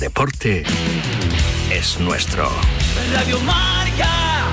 deporte es nuestro. Radio Marca.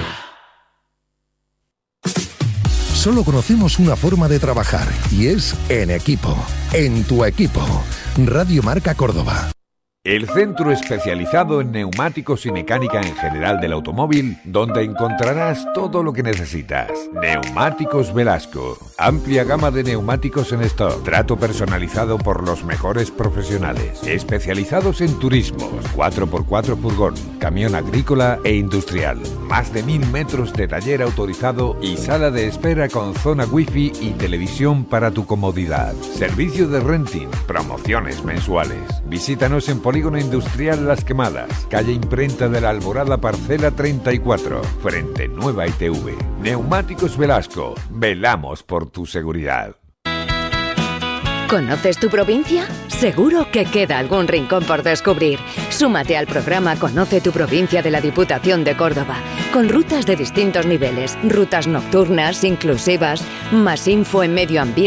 Solo conocemos una forma de trabajar y es en equipo, en tu equipo. Radio Marca Córdoba. El centro especializado en neumáticos y mecánica en general del automóvil, donde encontrarás todo lo que necesitas. Neumáticos Velasco. Amplia gama de neumáticos en stock. Trato personalizado por los mejores profesionales. Especializados en turismos, 4x4 furgón, camión agrícola e industrial. Más de 1000 metros de taller autorizado y sala de espera con zona wifi y televisión para tu comodidad. Servicio de renting, promociones mensuales. Visítanos en Polígono Industrial Las Quemadas, calle Imprenta de la Alborada, parcela 34, frente Nueva ITV. Neumáticos Velasco, velamos por tu seguridad. ¿Conoces tu provincia? Seguro que queda algún rincón por descubrir. Súmate al programa Conoce tu provincia de la Diputación de Córdoba, con rutas de distintos niveles, rutas nocturnas, inclusivas. Más info en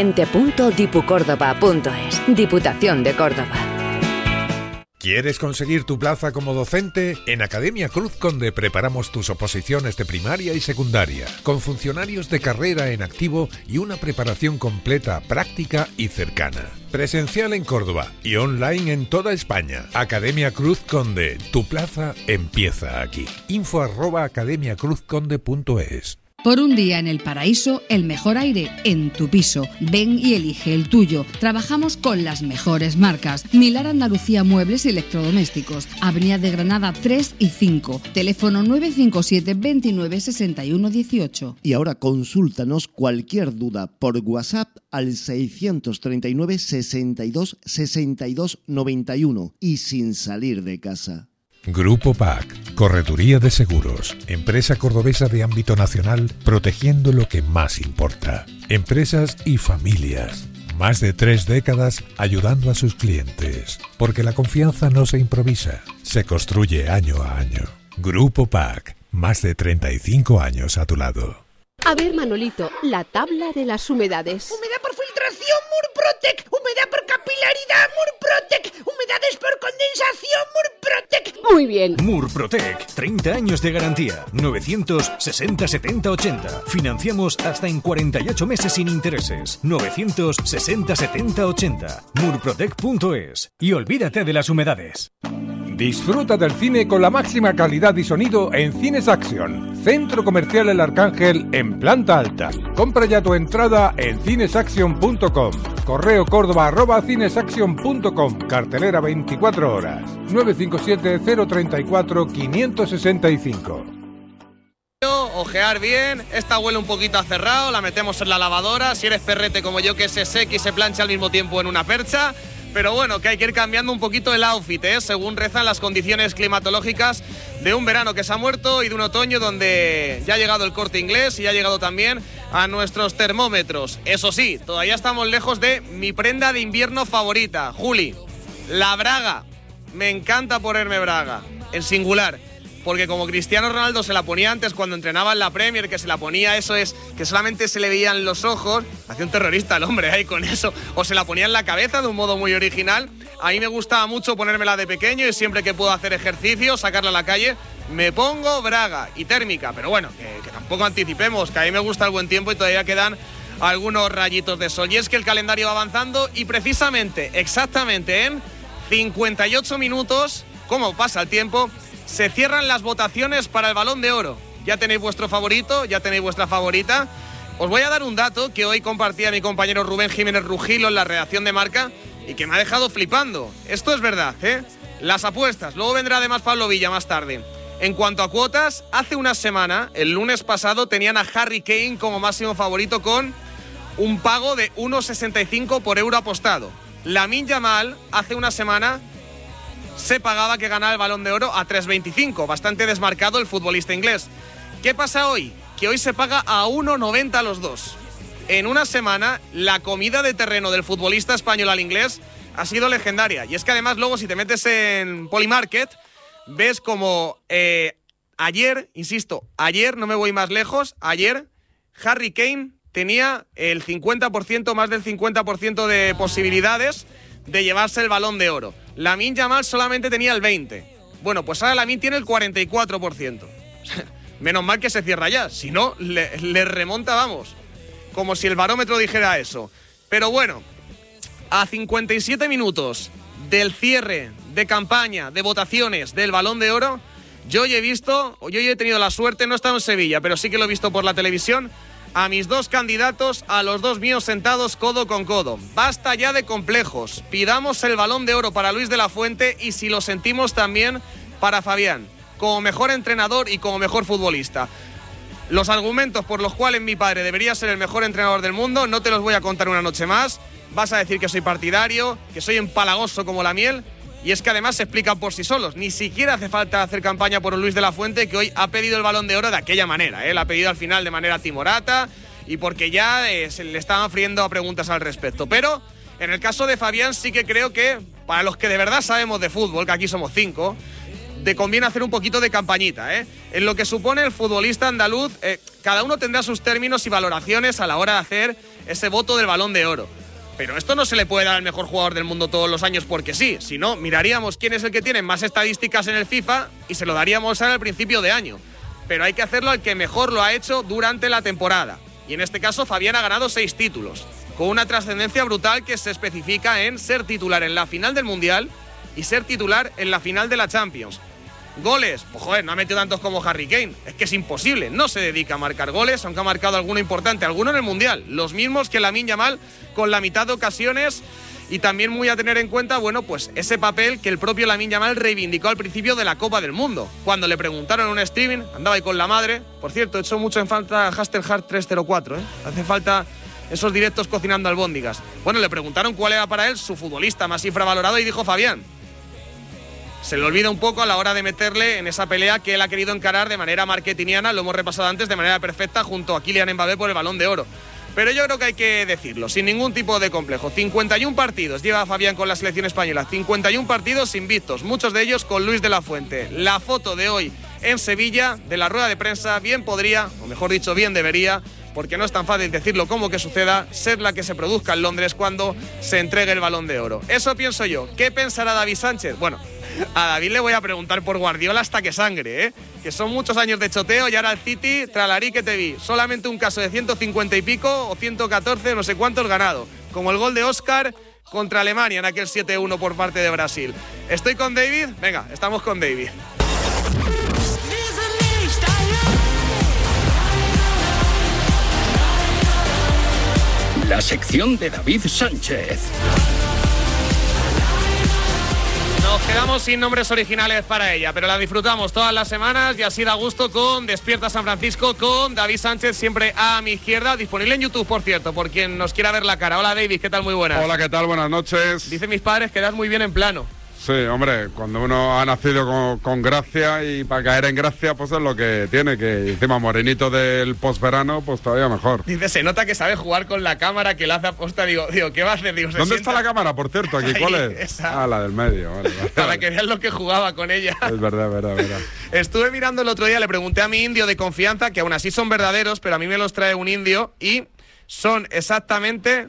medioambiente.dipucórdoba.es. Diputación de Córdoba. ¿Quieres conseguir tu plaza como docente? En Academia Cruz Conde preparamos tus oposiciones de primaria y secundaria, con funcionarios de carrera en activo y una preparación completa, práctica y cercana. Presencial en Córdoba y online en toda España. Academia Cruz Conde, tu plaza empieza aquí. info@academiacruzconde.es. Por un día en el paraíso, el mejor aire en tu piso. Ven y elige el tuyo. Trabajamos con las mejores marcas. Milar Andalucía Muebles y Electrodomésticos. Avenida de Granada 3 y 5. Teléfono 957 29 61 18. Y ahora consúltanos cualquier duda por WhatsApp al 639 62 62 91 y sin salir de casa. Grupo PAC, Correduría de Seguros, empresa cordobesa de ámbito nacional, protegiendo lo que más importa. Empresas y familias. Más de 3 décadas ayudando a sus clientes. Porque la confianza no se improvisa, se construye año a año. Grupo PAC, más de 35 años a tu lado. A ver, Manolito, la tabla de las humedades. Humedad por filtración, Murprotec. Humedad por capilaridad, Murprotec. Humedades por condensación, Murprotec. Muy bien. Murprotec, 30 años de garantía. 960 70 80. Financiamos hasta en 48 meses sin intereses. 960 70 80. Murprotec.es. Y olvídate de las humedades. Disfruta del cine con la máxima calidad y sonido en Cines Action, Centro Comercial El Arcángel en planta alta. Compra ya tu entrada en cinesaction.com. Correo córdoba@cinesaction.com. Cartelera 24 horas. 957 034 565. Ojear bien, esta huele un poquito a cerrado, la metemos en la lavadora. Si eres perrete como yo, que se seque y se plancha al mismo tiempo en una percha. Pero bueno, que hay que ir cambiando un poquito el outfit, según rezan las condiciones climatológicas de un verano que se ha muerto y de un otoño donde ya ha llegado el Corte Inglés y ya ha llegado también a nuestros termómetros. Eso sí, todavía estamos lejos de mi prenda de invierno favorita, Juli, la braga. Me encanta ponerme braga, en singular. Porque como Cristiano Ronaldo se la ponía antes cuando entrenaba en la Premier, que se la ponía, eso es, que solamente se le veían los ojos, hacía un terrorista el hombre ahí con eso, o se la ponía en la cabeza de un modo muy original. A mí me gustaba mucho ponérmela de pequeño y siempre que puedo hacer ejercicio, sacarla a la calle, me pongo braga y térmica. Pero bueno, que tampoco anticipemos, que a mí me gusta el buen tiempo y todavía quedan algunos rayitos de sol. Y es que el calendario va avanzando y precisamente, exactamente en 58 minutos, ¿cómo pasa el tiempo?, se cierran las votaciones para el Balón de Oro. Ya tenéis vuestro favorito, ya tenéis vuestra favorita. Os voy a dar un dato que hoy compartía mi compañero Rubén Jiménez Rugilo en la redacción de Marca y que me ha dejado flipando. Esto es verdad, Las apuestas. Luego vendrá además Pablo Villa más tarde. En cuanto a cuotas, hace una semana, el lunes pasado, tenían a Harry Kane como máximo favorito con un pago de 1,65 por euro apostado. Lamine Yamal, hace una semana, se pagaba que ganara el Balón de Oro a 3,25, bastante desmarcado el futbolista inglés. ¿Qué pasa hoy? Que hoy se paga a 1,90 los dos. En una semana, la comida de terreno del futbolista español al inglés ha sido legendaria. Y es que además luego si te metes en Polymarket, ves como ayer, insisto, ayer, no me voy más lejos, ayer Harry Kane tenía el 50%, más del 50% de posibilidades de llevarse el Balón de Oro. Lamine Yamal solamente tenía el 20%. Bueno, pues ahora Lamine tiene el 44%. Menos mal que se cierra ya, si no, le remonta, vamos. Como si el barómetro dijera eso. Pero bueno, a 57 minutos del cierre de campaña, de votaciones del Balón de Oro, yo he tenido la suerte, no he estado en Sevilla, pero sí que lo he visto por la televisión, a mis dos candidatos, a los dos míos sentados codo con codo. Basta ya de complejos, pidamos el Balón de Oro para Luis de la Fuente y si lo sentimos también para Fabián, como mejor entrenador y como mejor futbolista. Los argumentos por los cuales mi padre debería ser el mejor entrenador del mundo no te los voy a contar una noche más. Vas a decir que soy partidario, que soy empalagoso como la miel, y es que además se explican por sí solos. Ni siquiera hace falta hacer campaña por Luis de la Fuente, que hoy ha pedido el Balón de Oro de aquella manera, ¿eh? Lo ha pedido al final de manera timorata y porque ya se le estaban friendo a preguntas al respecto. Pero en el caso de Fabián sí que creo que, para los que de verdad sabemos de fútbol, que aquí somos 5, te conviene hacer un poquito de campañita, ¿eh? En lo que supone el futbolista andaluz, cada uno tendrá sus términos y valoraciones a la hora de hacer ese voto del Balón de Oro. Pero esto no se le puede dar al mejor jugador del mundo todos los años porque sí. Si no, miraríamos quién es el que tiene más estadísticas en el FIFA y se lo daríamos al principio de año. Pero hay que hacerlo al que mejor lo ha hecho durante la temporada. Y en este caso Fabián ha ganado 6 títulos, con una trascendencia brutal que se especifica en ser titular en la final del Mundial y ser titular en la final de la Champions. Goles, pues joder, no ha metido tantos como Harry Kane, es que es imposible, no se dedica a marcar goles, aunque ha marcado alguno importante, alguno en el Mundial, los mismos que Lamine Yamal con la mitad de ocasiones, y también muy a tener en cuenta, bueno, pues ese papel que el propio Lamine Yamal reivindicó al principio de la Copa del Mundo, cuando le preguntaron en un streaming, andaba ahí con la madre, por cierto, he hecho mucho en falta Hasterhard 304, hace falta esos directos cocinando albóndigas. Bueno, le preguntaron cuál era para él su futbolista más infravalorado y dijo Fabián. Se le olvida un poco a la hora de meterle en esa pelea que él ha querido encarar de manera marketingiana, lo hemos repasado antes, de manera perfecta junto a Kylian Mbappé por el Balón de Oro. Pero yo creo que hay que decirlo, sin ningún tipo de complejo. 51 partidos lleva Fabián con la selección española, 51 partidos invictos, muchos de ellos con Luis de la Fuente. La foto de hoy en Sevilla, de la rueda de prensa, bien podría, o mejor dicho, bien debería, porque no es tan fácil decirlo como que suceda, ser la que se produzca en Londres cuando se entregue el Balón de Oro. Eso pienso yo. ¿Qué pensará David Sánchez? Bueno, a David le voy a preguntar por Guardiola hasta que sangre, ¿eh? Que son muchos años de choteo y ahora el City, tralarí que te vi. Solamente un caso de 150 y pico o 114, no sé cuántos ganado. Como el gol de Oscar contra Alemania en aquel 7-1 por parte de Brasil. ¿Estoy con David? Venga, estamos con David. La sección de David Sánchez. Nos quedamos sin nombres originales para ella, pero la disfrutamos todas las semanas y así da gusto con Despierta San Francisco con David Sánchez, siempre a mi izquierda, disponible en YouTube, por cierto, por quien nos quiera ver la cara. Hola David, ¿qué tal? Muy buenas. Hola, ¿qué tal? Buenas noches. Dicen mis padres que das muy bien en plano. Sí, hombre, cuando uno ha nacido con gracia y para caer en gracia, pues es lo que tiene, que encima morenito del posverano, pues todavía mejor. Dice, se nota que sabe jugar con la cámara, que la hace aposta. Digo, ¿qué va a hacer? Digo, ¿dónde está la cámara, por cierto? ¿Aquí cuál es? Esa. Ah, la del medio. Vale. Para que vean lo que jugaba con ella. Es verdad. Estuve mirando el otro día, le pregunté a mi indio de confianza, que aún así son verdaderos, pero a mí me los trae un indio, y son exactamente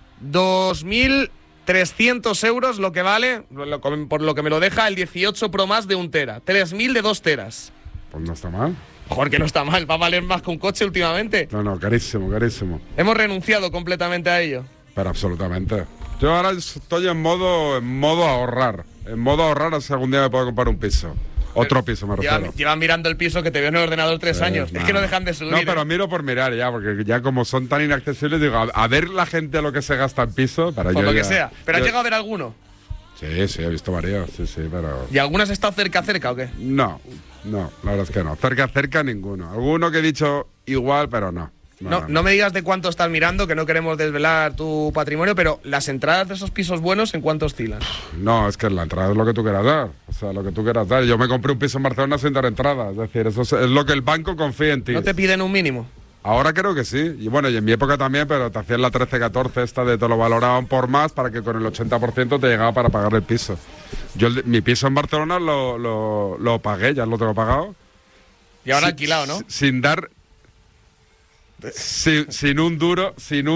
2.300 euros lo que vale, por lo que me lo deja el 18 Pro Max de 1 tera. 3.000 de 2 teras. Pues no está mal. Joder, que no está mal, va a valer más que un coche últimamente. No, carísimo. Hemos renunciado completamente a ello. Pero absolutamente. Yo ahora estoy en modo ahorrar. En modo ahorrar, si algún día me puedo comprar un piso. Otro piso, me refiero. Llevan mirando el piso que te veo en el ordenador 3 años. No. Es que no dejan de subir. No, pero miro por mirar ya, porque ya como son tan inaccesibles, digo, a ver la gente lo que se gasta en piso. Para por yo lo que ya, sea. ¿Pero has llegado a ver alguno? Sí, he visto varios, sí, pero... ¿Y algunas has estado cerca o qué? No, la verdad es que no. Cerca ninguno. Alguno que he dicho igual, pero no. No me digas de cuánto estás mirando, que no queremos desvelar tu patrimonio, pero las entradas de esos pisos buenos, ¿en cuánto oscilan? No, es que la entrada es lo que tú quieras dar. O sea, lo que tú quieras dar. Yo me compré un piso en Barcelona sin dar entrada. Es decir, eso es lo que el banco confía en ti. ¿No te piden un mínimo? Ahora creo que sí. Y bueno, y en mi época también, pero te hacían la 13-14 esta de te lo valoraban por más para que con el 80% te llegaba para pagar el piso. Yo mi piso en Barcelona lo pagué, ya lo tengo pagado. Y ahora alquilado, ¿no? Sin dar... sin un duro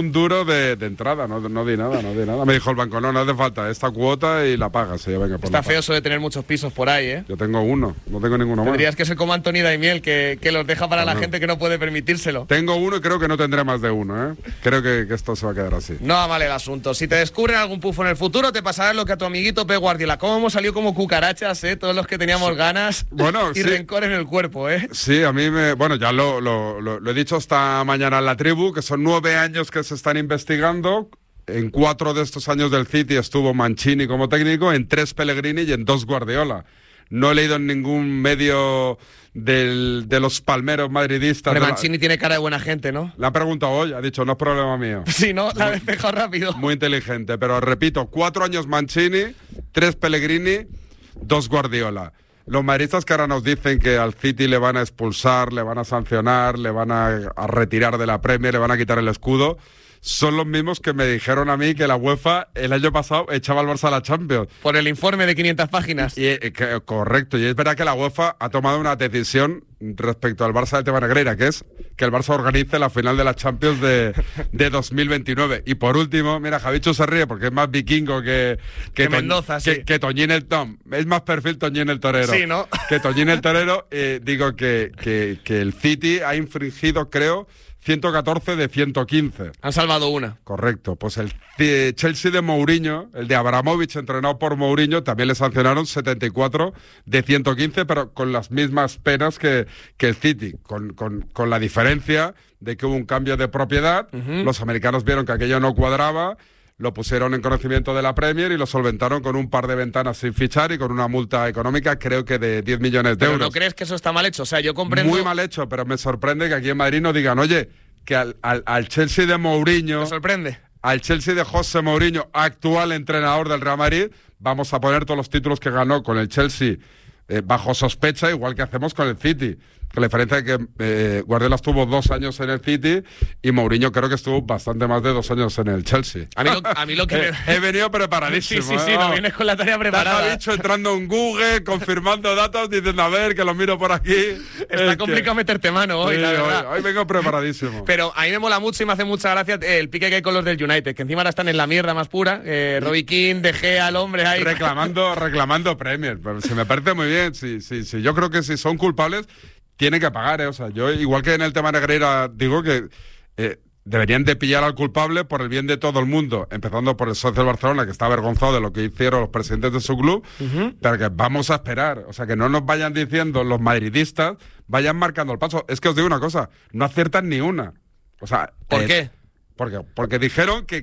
de entrada, no di nada. Me dijo el banco, no hace falta esta cuota y la pagas. Y yo, venga, Está feo eso de tener muchos pisos por ahí, ¿eh? Yo tengo uno, no tengo ninguno más. Tendrías que ser como Anthony Daimiel, que los deja para la gente que no puede permitírselo. Tengo uno y creo que no tendré más de uno, ¿eh? Creo que esto se va a quedar así. No va mal el asunto. Si te descubren algún pufo en el futuro, te pasará lo que a tu amiguito Pep Guardiola. ¿Cómo hemos salido como cucarachas, todos los que teníamos ganas y rencor en el cuerpo, Sí, a mí ya lo he dicho esta mañana en la tribu, que son 9 años que se están investigando. En 4 de estos años del City estuvo Mancini como técnico, en 3 Pellegrini y en 2 Guardiola. No he leído en ningún medio de los palmeros madridistas. Pero Mancini tiene cara de buena gente, ¿no? Le ha preguntado hoy, ha dicho, no es problema mío. Sí, ¿no? La ha despejado rápido. Muy inteligente, pero repito, 4 años Mancini, 3 Pellegrini, 2 Guardiola. Los madridistas que ahora nos dicen que al City le van a expulsar, le van a sancionar, le van a retirar de la Premier, le van a quitar el escudo, son los mismos que me dijeron a mí que la UEFA el año pasado echaba al Barça a la Champions. Por el informe de 500 páginas. Correcto, y es verdad que la UEFA ha tomado una decisión respecto al Barça del tema Negreira, que es que el Barça organice la final de la Champions de 2029. Y por último, mira, Javicho se ríe porque es más vikingo que Mendoza, sí. Que Toñín el Tom. Es más perfil Toñín el Torero. Sí, ¿no? Que Toñín el Torero, digo que el City ha infringido, creo, 114 de 115. Han salvado una. Correcto. Pues el Chelsea de Mourinho, el de Abramovich, entrenado por Mourinho, también le sancionaron 74 de 115, pero con las mismas penas que el City, con la diferencia de que hubo un cambio de propiedad. Los americanos vieron que aquello no cuadraba, lo pusieron en conocimiento de la Premier y lo solventaron con un par de ventanas sin fichar y con una multa económica, creo que de 10 millones de euros. ¿Pero no crees que eso está mal hecho? O sea, yo comprendo... Muy mal hecho, pero me sorprende que aquí en Madrid no digan, oye, que al Chelsea de Mourinho... ¿Me sorprende? Al Chelsea de José Mourinho, actual entrenador del Real Madrid, vamos a poner todos los títulos que ganó con el Chelsea bajo sospecha, igual que hacemos con el City. La diferencia es que Guardiola estuvo 2 años en el City y Mourinho creo que estuvo bastante más de 2 años en el Chelsea. A mí lo que he venido preparadísimo. Sí, no vienes con la tarea preparada. Te ha dicho entrando en Google, confirmando datos, diciendo, a ver, que lo miro por aquí. Está complicado meterte mano hoy, sí, la verdad. Hoy vengo preparadísimo. Pero a mí me mola mucho y me hace mucha gracia el pique que hay con los del United, que encima ahora están en la mierda más pura. Robbie Keane, De Gea, el hombre ahí. Reclamando Premier. Pero si me parece muy bien. Sí, yo creo que si son culpables... Tiene que pagar, O sea, yo, igual que en el tema Negreira, digo que deberían de pillar al culpable por el bien de todo el mundo, empezando por el socio del Barcelona, que está avergonzado de lo que hicieron los presidentes de su club, pero que vamos a esperar. O sea, que no nos vayan diciendo los madridistas, vayan marcando el paso. Es que os digo una cosa, no aciertan ni una. O sea, ¿por qué? Porque dijeron que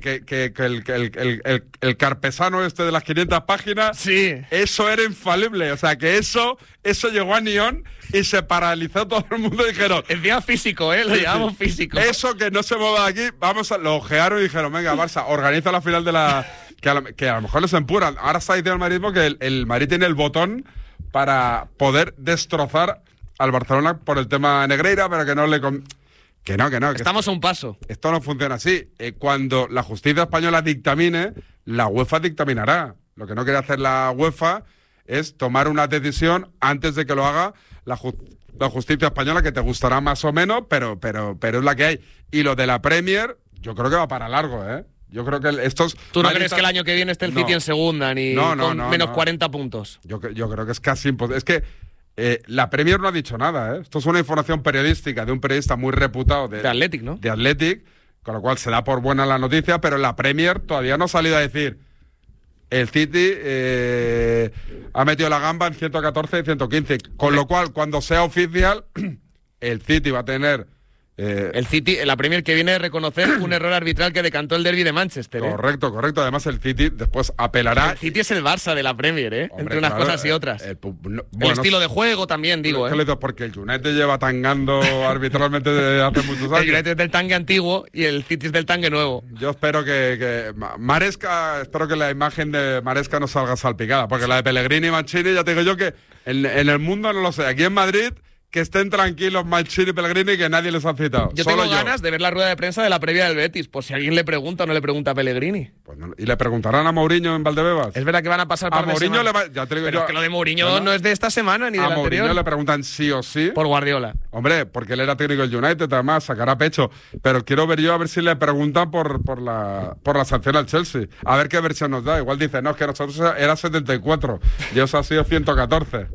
el carpesano este de las 500 páginas, sí, eso era infalible. O sea, que eso llegó a Neon y se paralizó todo el mundo y dijeron... Encima físico, lo llamamos físico. Eso que no se mueva de aquí, lo ojearon y dijeron, venga, Barça, organiza la final de la... Que a lo mejor les empuran. Ahora está diciendo el madridismo que el Madrid tiene el botón para poder destrozar al Barcelona por el tema Negreira, pero que no le... Que no. Estamos a un paso. Esto no funciona así. Cuando la justicia española dictamine, la UEFA dictaminará. Lo que no quiere hacer la UEFA es tomar una decisión antes de que lo haga la justicia española, que te gustará más o menos, pero es la que hay. Y lo de la Premier, yo creo que va para largo, Yo creo que estos... ¿Tú no crees que el año que viene esté el City en segunda, ni con menos 40 puntos? Yo creo que es casi imposible. Es que la Premier no ha dicho nada, Esto es una información periodística de un periodista muy reputado de Athletic, ¿no? De Athletic, con lo cual se da por buena la noticia, pero la Premier todavía no ha salido a decir el City ha metido la gamba en 114 y 115, con lo cual cuando sea oficial el City va a tener... el City, la Premier que viene a reconocer un error arbitral que decantó el derbi de Manchester. Correcto. Además el City después apelará. El City es el Barça de la Premier, Hombre, entre unas cosas y otras. El estilo de juego también, digo. Porque el United lleva tangando arbitralmente desde hace muchos años. El United es del tangue antiguo y el City es del tangue nuevo. Yo espero que Maresca, espero que la imagen de Maresca no salga salpicada, porque la de Pellegrini y Mancini, ya te digo yo que en el mundo no lo sé. Aquí en Madrid... que estén tranquilos Mancini y Pellegrini, que nadie les ha citado. Yo tengo ganas de ver la rueda de prensa de la previa del Betis, por si alguien le pregunta o no le pregunta a Pellegrini. Pues no, y le preguntarán a Mourinho en Valdebebas. Es verdad que van a pasar a Mourinho ya te digo. Pero es que lo de Mourinho no es de esta semana ni de la anterior. A Mourinho le preguntan sí o sí. Por Guardiola. Hombre, porque él era técnico del United, además, sacará pecho. Pero quiero ver yo a ver si le preguntan por la sanción al Chelsea. A ver qué versión nos da. Igual dice, no, es que nosotros era 74 y eso ha sido 114.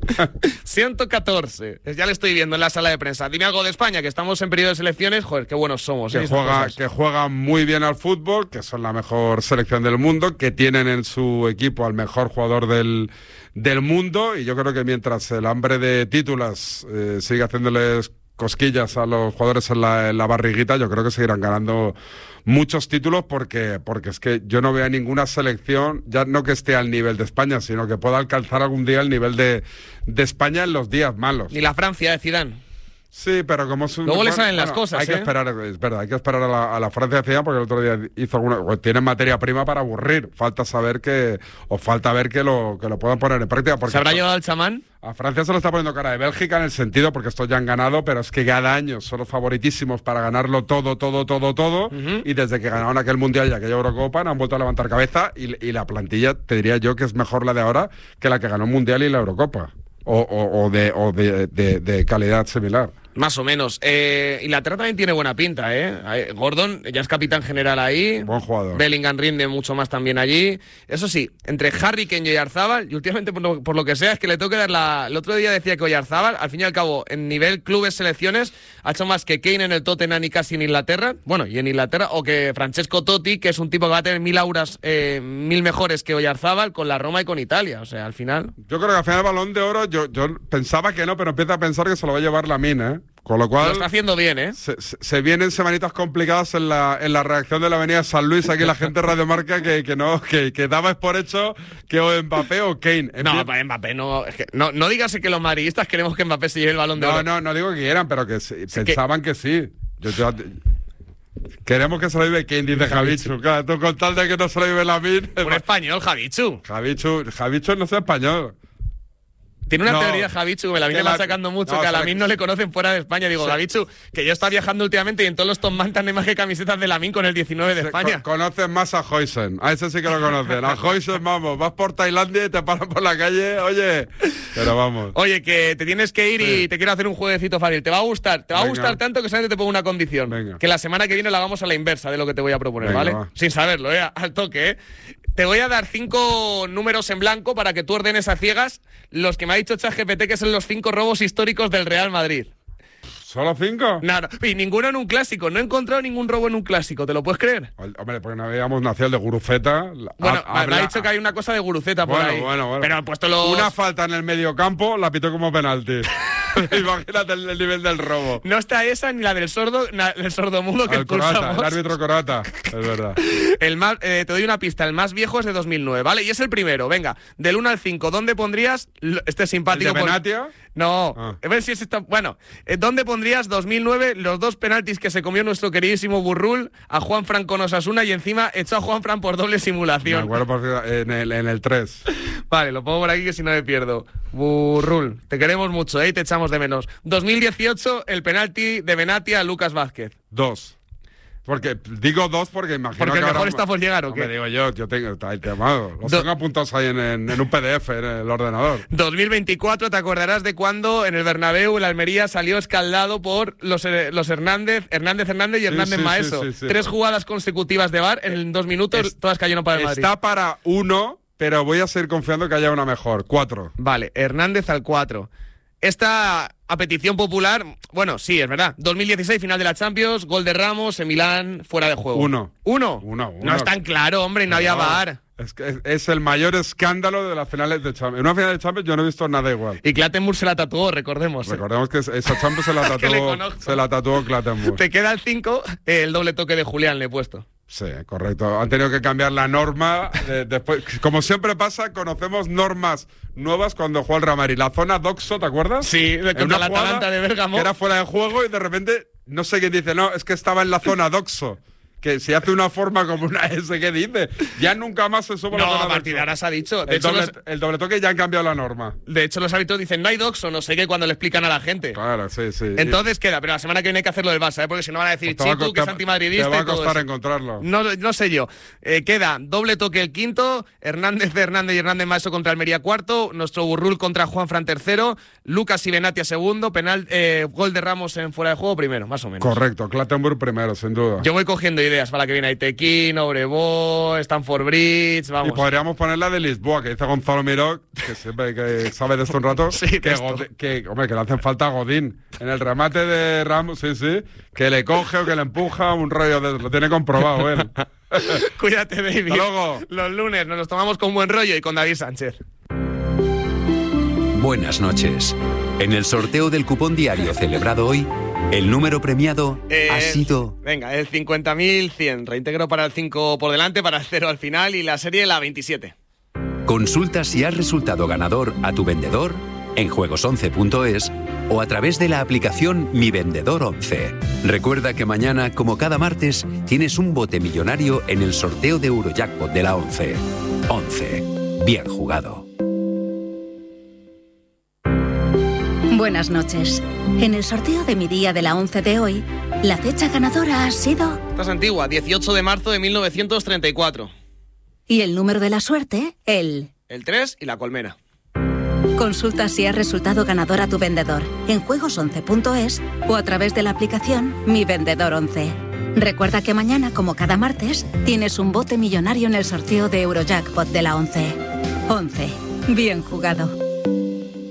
114. Ya le estoy viendo en la sala de prensa. Dime algo de España, que estamos en periodo de selecciones. Joder, qué buenos somos. Que juega muy bien al fútbol, que son la mejor selección del mundo, que tienen en su equipo al mejor jugador del mundo, y yo creo que mientras el hambre de títulos sigue haciéndoles cosquillas a los jugadores en la barriguita, yo creo que seguirán ganando muchos títulos porque es que yo no veo a ninguna selección, ya no que esté al nivel de España, sino que pueda alcanzar algún día el nivel de España en los días malos. Ni la Francia de Zidane. Sí, pero como es un... Luego le salen las cosas, hay que esperar, es verdad, hay que esperar a la Francia de Zidane, porque el otro día hizo tienen materia prima para aburrir. Falta ver que lo puedan poner en práctica. Porque ¿se habrá llevado el chamán? A Francia se lo está poniendo cara de Bélgica en el sentido, porque estos ya han ganado, pero es que cada año son los favoritísimos para ganarlo todo, y desde que ganaron aquel Mundial y aquella Eurocopa no han vuelto a levantar cabeza, y la plantilla, te diría yo, que es mejor la de ahora que la que ganó el Mundial y la Eurocopa. O de calidad similar. Más o menos. Inglaterra también tiene buena pinta, ¿eh? Gordon ya es capitán general ahí. Buen jugador. Bellingham rinde mucho más también allí. Eso sí, entre Harry Kane y Oyarzábal, y últimamente por lo que sea, es que le tengo que dar el otro día decía que Oyarzábal, al fin y al cabo, en nivel clubes, selecciones, ha hecho más que Kane en el Tottenham y casi en Inglaterra. Bueno, y en Inglaterra, o que Francesco Totti, que es un tipo que va a tener 1000 auras, 1000 mejores que Oyarzábal con la Roma y con Italia. O sea, al final... Yo creo que al final el Balón de Oro, yo pensaba que no, pero empiezo a pensar que se lo va a llevar Lamine, ¿eh? Con lo cual... Lo está haciendo bien, ¿eh? Se vienen semanitas complicadas en la reacción de la Avenida San Luis. Aquí la gente de Radio Marca que dabas por hecho que o Mbappé o Kane. No, Mbappé no... Es que no digas que los madridistas queremos que Mbappé se lleve el Balón de Oro. No digo que quieran, pero que pensaban que sí. Queremos que se lo lleve Kane, dice Javichu. Claro, tú con tal de que no se lo lleve Lamine... Un español, Javichu. Javichu no es español. Tiene una teoría, Javichu, que me la viene machacando mucho, que a Lamine no le conocen fuera de España. Digo, Javichu, que yo estaba viajando últimamente y en todos los Tom Mantan hay más que camisetas de Lamine con el 19 de España. Conocen más a Huysen, a ese sí que lo conocen. A Huysen, vamos, vas por Tailandia y te paran por la calle, oye, pero vamos. Oye, que te tienes que ir y te quiero hacer un jueguecito fácil. Te va a gustar tanto que solamente te pongo una condición. Venga. Que la semana que viene la hagamos a la inversa de lo que te voy a proponer, venga, ¿vale? Va. Sin saberlo, al toque, ¿eh? Te voy a dar 5 números en blanco para que tú ordenes a ciegas los que me ha dicho ChatGPT que son los 5 robos históricos del Real Madrid. ¿Solo 5? Nada, y ninguno en un clásico. No he encontrado ningún robo en un clásico, ¿te lo puedes creer? Hombre, porque no habíamos nacido el de Guruceta. Bueno, me ha dicho que hay una cosa de Guruceta por ahí. Bueno. Pero he puesto los... Una falta en el medio campo la pitó como penalti. Imagínate el nivel del robo. No está esa ni la del sordomudo que expulsamos. El árbitro croata, es verdad. Te doy una pista, el más viejo es de 2009, ¿vale? Y es el primero, venga, del 1 al 5, ¿dónde pondrías, este es simpático... ¿El de Benatia? No, a ver si es esta... Bueno, ¿dónde pondrías 2009 los 2 penaltis que se comió nuestro queridísimo Burrul a Juanfran con Osasuna y encima echó a Juanfran por doble simulación? Me acuerdo en el 3. Vale, lo pongo por aquí que si no me pierdo. Burrul, te queremos mucho, y te echamos de menos. 2018, el penalti de Benatia a Lucas Vázquez. 2. Porque digo 2 porque imagino porque que mejor está por llegar, ¿o qué? Me digo yo tengo el temado. Los tengo apuntados ahí en un PDF en el ordenador. 2024, te acordarás de cuando en el Bernabéu, el Almería salió escaldado por los Hernández y Hernández Maeso. Sí. 3 jugadas consecutivas de VAR en 2 minutos, todas cayeron para el Madrid. Está para 1, pero voy a seguir confiando que haya una mejor. 4. Vale, Hernández al 4. Esta a petición popular, bueno, sí, es verdad. 2016, final de la Champions, gol de Ramos en Milán, fuera de juego. 1. No es tan claro, hombre, no había VAR. Es que es el mayor escándalo de las finales de Champions. En una final de Champions yo no he visto nada igual. Y Clattenburg se la tatuó, recordemos. Recordemos que esa Champions se la tatuó Clattenburg. Te queda el 5, el doble toque de Julián le he puesto. Sí, correcto. Han tenido que cambiar la norma. Después, como siempre pasa, conocemos normas nuevas cuando juega el Real Madrid. La zona doxo, ¿te acuerdas? Sí, contra la Atalanta de Bérgamo. Que era fuera de juego y de repente, no sé quién dice, no, es que estaba en la zona doxo. que si hace una forma como una S, ¿qué dice? Ya nunca más se suma la zona a partir de ahora se ha dicho. De el doble toque ya han cambiado la norma. De hecho, los árbitros dicen no hay dox o no sé qué cuando le explican a la gente. Claro, sí. Entonces queda, pero la semana que viene hay que hacerlo del Barça, porque si no van a decir Chitu, que es antimadridista. Te va a costar encontrarlo. No sé yo. Queda doble toque el quinto, Hernández y Hernández Maestro contra Almería cuarto, nuestro Burrul contra Juanfran tercero, Lucas y Benatia segundo, gol de Ramos en fuera de juego primero, más o menos. Correcto, Clattenburg primero, sin duda. Yo voy cogiendo ideas para la que viene. Aitequín, Obrevó, Stanford Bridge, vamos. Y podríamos poner la de Lisboa, que dice Gonzalo Miró, que siempre que sabe de esto un rato, que le hacen falta a Godín. En el remate de Ramos, sí, que le coge o que le empuja, un rollo lo tiene comprobado él. Cuídate, David. Hasta luego. Los lunes nos los tomamos con buen rollo y con David Sánchez. Buenas noches. En el sorteo del cupón diario celebrado hoy, el número premiado ha sido... Venga, el 50.100. Reintegro para el 5 por delante, para el 0 al final y la serie la 27. Consulta si has resultado ganador a tu vendedor en juegos11.es o a través de la aplicación Mi Vendedor 11. Recuerda que mañana, como cada martes, tienes un bote millonario en el sorteo de Eurojackpot de la 11. 11. Bien jugado. Buenas noches. En el sorteo de mi día de la 11 de hoy, la fecha ganadora ha sido... Esta es antigua, 18 de marzo de 1934. Y el número de la suerte, el 3 y la colmena. Consulta si has resultado ganador a tu vendedor en juegos11.es o a través de la aplicación Mi Vendedor 11. Recuerda que mañana, como cada martes, tienes un bote millonario en el sorteo de Eurojackpot de la 11. 11. Bien jugado.